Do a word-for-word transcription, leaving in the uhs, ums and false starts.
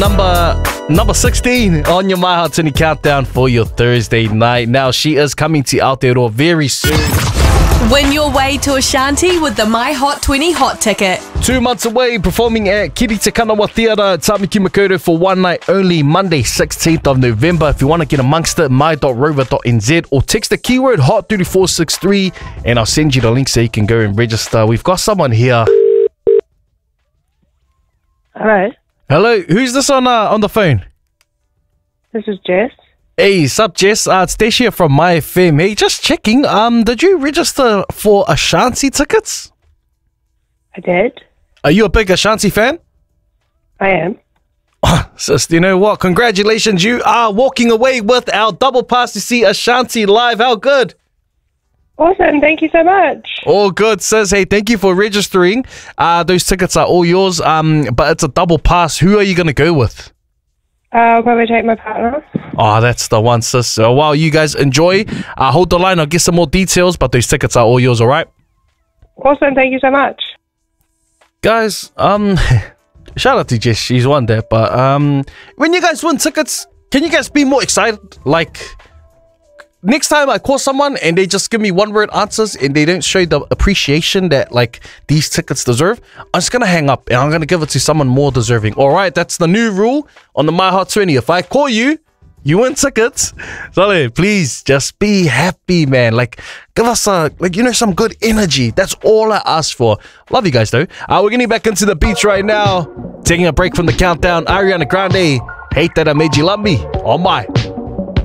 Number number sixteen on your My Hot twenty countdown for your Thursday night. Now, she is coming to Aotearoa very soon. Win your way to Ashanti with the My Hot twenty Hot Ticket. Two months away, performing at Kiriti Kanawa Theatre at Tamaki Makaurau for one night only, Monday, sixteenth of November. If you want to get amongst it, my dot rover dot n z or text the keyword hot three four six three and I'll send you the link so you can go and register. We've got someone here. Hello, Hello, who's this on uh, on the phone? this is Jess. Hey, sup, Jess? Uh, it's Desh here from My F M. Hey, just checking. Um, did you register for Ashanti tickets? I did. Are you a big Ashanti fan? I am. Sis, you know what? Congratulations, you are walking away with our double pass to see Ashanti live. How good? Awesome. Thank you so much. All good, sis. Hey, thank you for registering. Uh, those tickets are all yours. Um, but it's a double pass. Who are you gonna go with? Uh, I'll probably take my partner. Oh, that's the one, sis. So while you guys enjoy, uh, hold the line. I'll get some more details, but those tickets are all yours. All right, Awesome. Thank you so much. guys. Um, shout out to Jess. She's won that. But um, when you guys win tickets, can you guys be more excited? Like, next time I call someone and they just give me one word answers and they don't show the appreciation that like these tickets deserve, I'm just gonna hang up and I'm gonna give it to someone more deserving. All right, that's the new rule on the My Hot twenty. If I call you, you win tickets. So please just be happy, man. Like, give us a like you know some good energy. That's all I ask for. Love you guys though. Uh, we're getting back into the beach right now. Taking a break from the countdown. Ariana Grande, Hate That I Made You Love Me on My